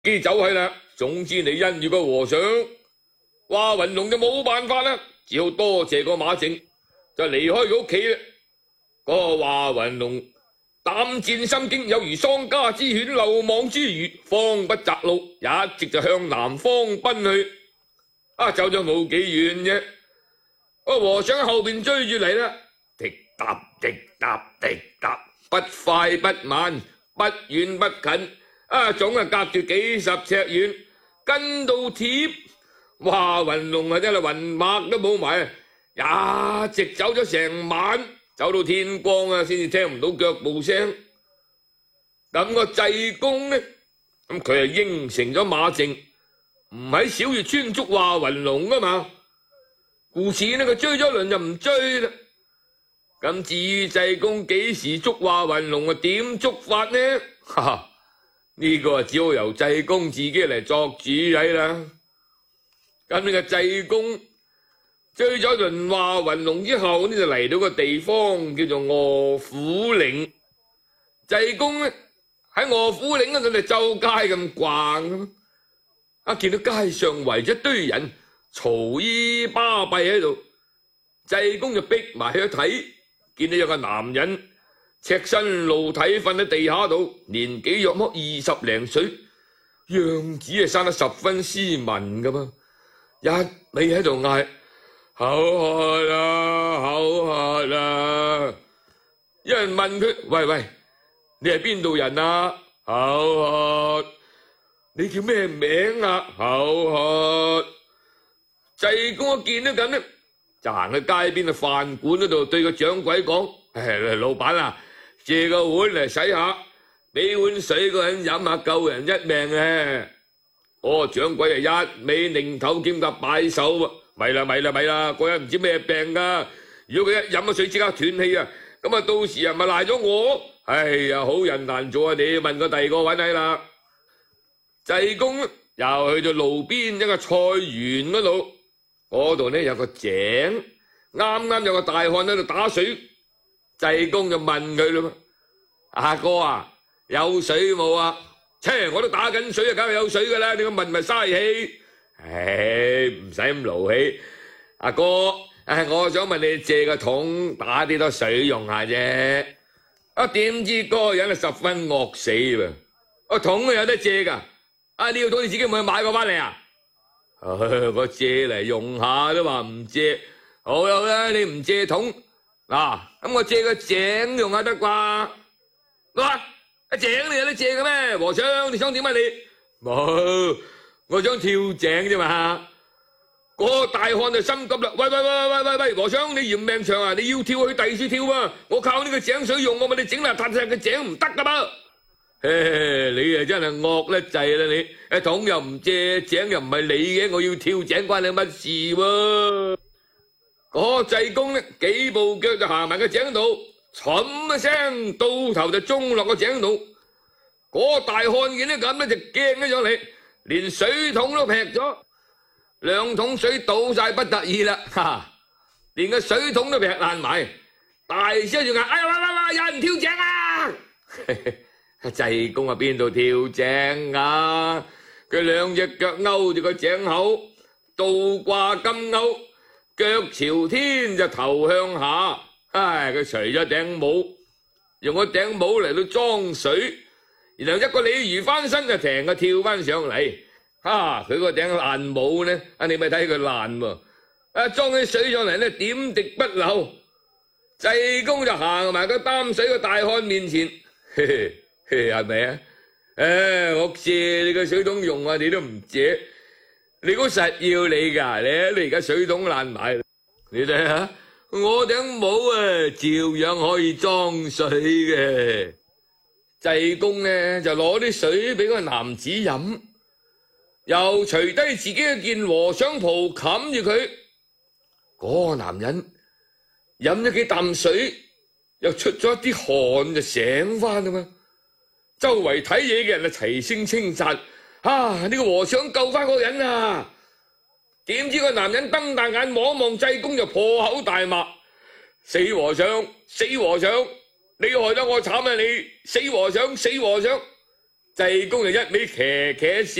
己走係啦。總之你因住個和尚，華雲龍就冇辦法啦，只好多謝個馬正，就離開佢屋企啦。嗰個華雲龍膽戰心驚，有如喪家之犬、漏網之魚，慌不擇路，一直就向南方奔去。走咗冇幾遠啫，個和尚喺後邊追住嚟啦，滴答滴答滴答，不快不慢，不遠不近，總係隔住幾十尺遠，跟到貼。華雲龍真係雲脈都冇埋，一直走咗成晚，走到天光先至聽唔到腳步聲。咁個濟公呢，咁佢係應承咗馬正，唔喺小月村捉華雲龍噶嘛，故此呢佢追咗一輪就唔追啦。咁至於濟公幾時捉華雲龍點捉法呢？哈哈，呢個只好由濟公自己嚟作主意啦。咁呢個濟公追咗一輪華雲龍之後呢，就嚟到個地方叫做臥虎嶺。濟公呢喺臥虎嶺嗰度就周街咁逛，見到街上圍咗一堆人嘈咿巴閉喺度，濟公就逼埋去睇，見到有個男人赤身露體瞓喺地下度，年紀約莫20零歲，樣子係生得十分斯文噶噃，一味喺度嗌口渴啦，口渴啦。有人問佢：喂，你係邊度人啊？口渴。你叫咩名啊？口渴。濟公一見到咁呢，就行去街邊嘅飯館嗰度，對個掌櫃講：老闆啊，借個碗嚟洗下，俾碗水個人飲下，救人一命啊！掌櫃一味擰頭兼夾擺手喎，咪啦，嗰人唔知咩病噶，如果佢一飲咗水即刻斷氣啊，咁到時咪賴咗我。哎呀，好人難做啊！你問個第二個揾你啦。濟公又去到路邊一個菜園嗰度，嗰度呢有個井，啱有個大漢喺度打水。濟公就問佢啦：阿哥啊，有水冇啊？我都打緊水啊，梗係有水噶啦，你咁問咪嘥氣。唔使咁勞氣，阿哥，我想問你借個桶打啲多水用下啫。點知嗰個人十分惡死喎，個桶有得借噶。呢個桶你自己唔去買過翻嚟啊？我借嚟用下都話唔借，好啦，你唔借桶嗱，咁我借個井用下得啩？井你有得借嘅咩？和尚你想點啊你？冇，我想跳井啫嘛。嗰個大漢就心急啦，喂，和尚你嫌命長啊？你要跳去第處跳啊？我靠呢個井水用，我咪你整邋遢嘅井唔得噶噃。你啊真係惡得滯啦你！桶又唔借，井又唔係你嘅，我要跳井關你乜事喎？嗰濟公呢幾步腳就行埋個井度，唰一聲，到頭就中落個井度。嗰大漢見到咁呢就驚咗上嚟，連水桶都劈咗，2桶水倒晒不得意啦，連個水桶都劈爛埋，大聲就嗌：哎呀，有人跳井啊！濟公邊度跳井啊？佢2隻腳勾住個井口，倒掛金鈎，腳朝天就頭向下。佢除咗頂帽，用個頂帽嚟到裝水，然後一個鯉魚翻身就停個跳翻上嚟。佢個頂爛帽呢？你咪睇佢爛喎，裝起水上嚟呢，點滴不漏。濟公就行埋個擔水個大漢面前，係咪啊？我借你個水桶用啊，你都唔借，你估實要你噶？你而家水桶爛埋，你睇下我頂帽照樣可以裝水嘅。濟公呢就攞啲水俾個男子飲，又除低自己一件和尚袍冚住佢。嗰個男人飲咗幾啖水，又出咗一啲汗，就醒翻啦嘛。周圍睇嘢嘅人齊聲稱讚：呢個和尚救翻個人啊！點知個男人瞪大眼望望濟公，就破口大罵：死和尚，死和尚！你害得我慘啊！你死和尚，死和尚！ 濟公就一味騎騎笑。